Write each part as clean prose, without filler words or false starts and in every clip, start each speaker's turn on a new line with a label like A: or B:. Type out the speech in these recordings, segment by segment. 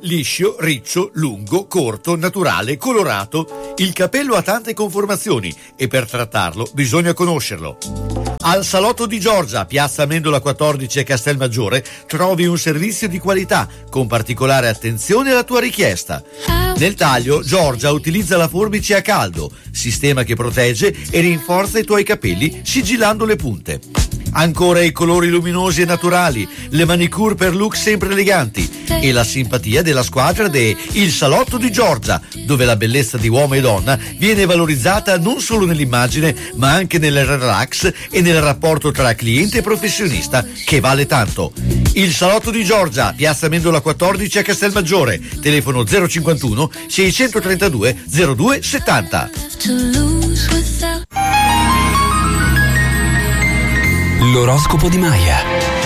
A: liscio, riccio, lungo, corto, naturale, colorato. Il capello ha tante conformazioni e per trattarlo bisogna conoscerlo. Al Salotto di Giorgia, Piazza Amendola 14 a Castelmaggiore, trovi un servizio di qualità con particolare attenzione alla tua richiesta. Nel taglio, Giorgia utilizza la forbice a caldo, sistema che protegge e rinforza i tuoi capelli sigillando le punte. Ancora i colori luminosi e naturali, le manicure per look sempre eleganti e la simpatia della squadra de Il Salotto di Giorgia, dove la bellezza di uomo e donna viene valorizzata non solo nell'immagine ma anche nel relax e nel rapporto tra cliente e professionista, che vale tanto. Il Salotto di Giorgia, Piazza Amendola 14 a Castelmaggiore, telefono 051 632 0270.
B: L'oroscopo di Maya.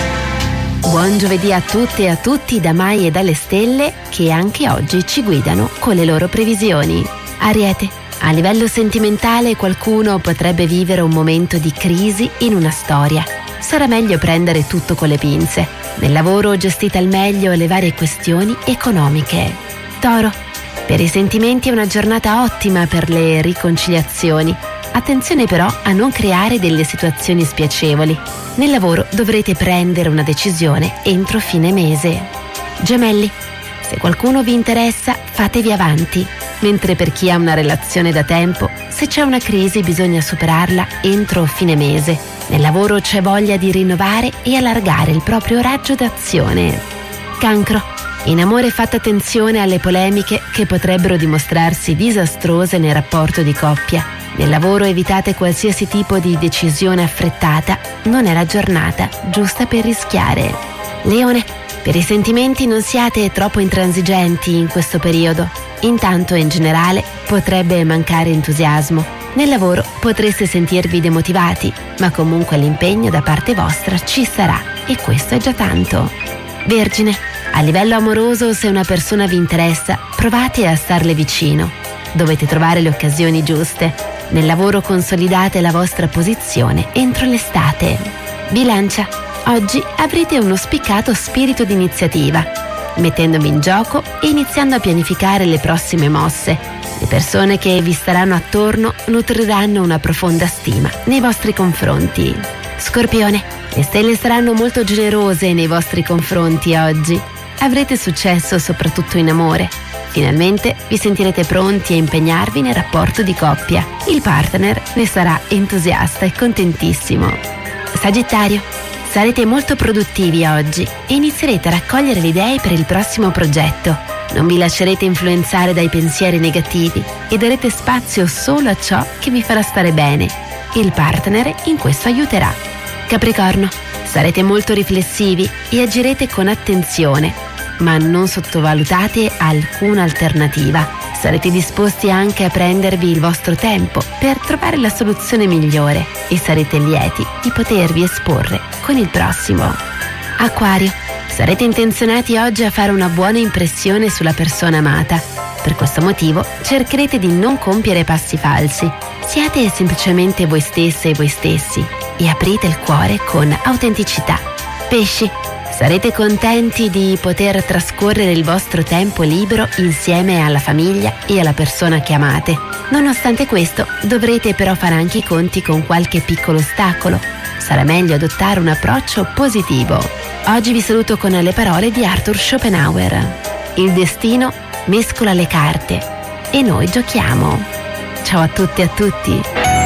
C: Buon giovedì a tutte e a tutti da Maya e dalle stelle, che anche oggi ci guidano con le loro previsioni. Ariete, a livello sentimentale qualcuno potrebbe vivere un momento di crisi in una storia. Sarà meglio prendere tutto con le pinze. Nel lavoro gestite al meglio le varie questioni economiche. Toro, per i sentimenti è una giornata ottima per le riconciliazioni. Attenzione però a non creare delle situazioni spiacevoli. Nel lavoro dovrete prendere una decisione entro fine mese. Gemelli, se qualcuno vi interessa, fatevi avanti, mentre per chi ha una relazione da tempo, se c'è una crisi bisogna superarla entro fine mese. Nel lavoro c'è voglia di rinnovare e allargare il proprio raggio d'azione. Cancro, in amore fate attenzione alle polemiche che potrebbero dimostrarsi disastrose nel rapporto di coppia. Nel lavoro evitate qualsiasi tipo di decisione affrettata, non è la giornata giusta per rischiare. Leone, per i sentimenti non siate troppo intransigenti in questo periodo, intanto in generale potrebbe mancare entusiasmo. Nel lavoro potreste sentirvi demotivati, ma comunque l'impegno da parte vostra ci sarà e questo è già tanto. Vergine, a livello amoroso se una persona vi interessa, provate a starle vicino. Dovete trovare le occasioni giuste. Nel lavoro consolidate la vostra posizione entro l'estate. Bilancia, oggi avrete uno spiccato spirito di iniziativa, mettendovi in gioco e iniziando a pianificare le prossime mosse. Le persone che vi staranno attorno nutriranno una profonda stima nei vostri confronti. Scorpione, le stelle saranno molto generose nei vostri confronti oggi. Avrete successo soprattutto in amore. Finalmente vi sentirete pronti a impegnarvi nel rapporto di coppia. Il partner ne sarà entusiasta e contentissimo. Sagittario, sarete molto produttivi oggi e inizierete a raccogliere le idee per il prossimo progetto. Non vi lascerete influenzare dai pensieri negativi e darete spazio solo a ciò che vi farà stare bene. Il partner in questo aiuterà. Capricorno, sarete molto riflessivi e agirete con attenzione, ma non sottovalutate alcuna alternativa. Sarete disposti anche a prendervi il vostro tempo per trovare la soluzione migliore e sarete lieti di potervi esporre con il prossimo. Acquario, sarete intenzionati oggi a fare una buona impressione sulla persona amata. Per questo motivo cercherete di non compiere passi falsi. Siate semplicemente voi stesse e voi stessi e aprite il cuore con autenticità. Pesci, sarete contenti di poter trascorrere il vostro tempo libero insieme alla famiglia e alla persona che amate. Nonostante questo, dovrete però fare anche i conti con qualche piccolo ostacolo. Sarà meglio adottare un approccio positivo. Oggi vi saluto con le parole di Arthur Schopenhauer. Il destino mescola le carte e noi giochiamo. Ciao a tutti e a tutti.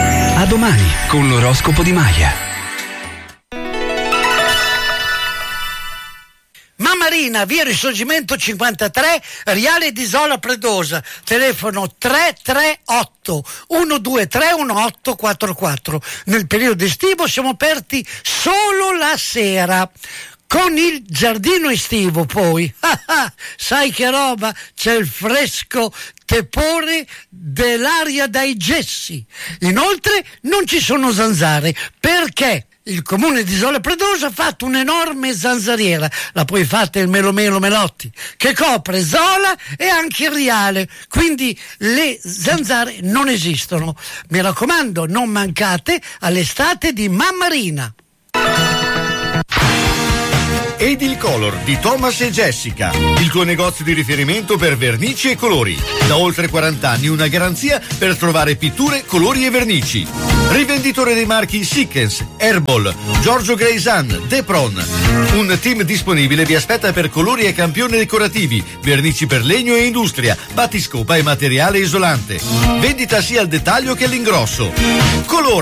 B: A domani con l'oroscopo di Maya.
D: Mammarina, via Risorgimento 53, Riale di Isola Predosa, telefono 338 123 1844. Nel periodo estivo siamo aperti solo la sera. Con il giardino estivo poi, sai che roba, c'è il fresco tepore dell'aria dai gessi. Inoltre non ci sono zanzare, perché il comune di Isola Predosa ha fatto un'enorme zanzariera, la poi fatta il Melomelo Melotti, che copre Zola e anche il Riale, quindi le zanzare non esistono. Mi raccomando, non mancate all'estate di Mammarina.
A: Edil Color di Thomas e Jessica, il tuo negozio di riferimento per vernici e colori. Da oltre 40 anni una garanzia per trovare pitture, colori e vernici. Rivenditore dei marchi Sickens, Herbal, Giorgio Greisan, Depron. Un team disponibile vi aspetta per colori e campioni decorativi, vernici per legno e industria, battiscopa e materiale isolante. Vendita sia al dettaglio che all'ingrosso. Colora